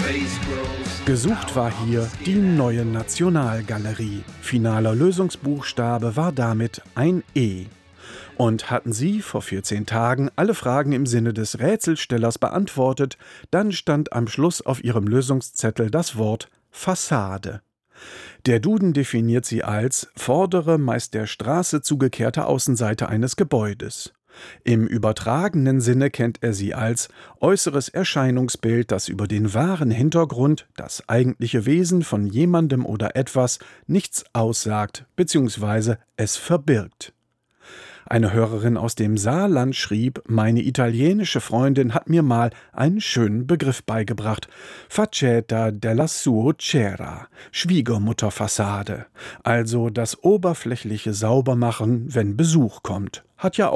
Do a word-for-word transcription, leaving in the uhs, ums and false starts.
Gesucht war hier die neue Nationalgalerie. Finaler Lösungsbuchstabe war damit ein E. Und hatten Sie vor vierzehn Tagen alle Fragen im Sinne des Rätselstellers beantwortet, dann stand am Schluss auf Ihrem Lösungszettel das Wort Fassade. Der Duden definiert sie als vordere, meist der Straße zugekehrte Außenseite eines Gebäudes. Im übertragenen Sinne kennt er sie als äußeres Erscheinungsbild, das über den wahren Hintergrund, das eigentliche Wesen von jemandem oder etwas, nichts aussagt bzw. es verbirgt. Eine Hörerin aus dem Saarland schrieb, meine italienische Freundin hat mir mal einen schönen Begriff beigebracht. Faceta della suocera, Schwiegermutterfassade. Also das oberflächliche Saubermachen, wenn Besuch kommt. Hat ja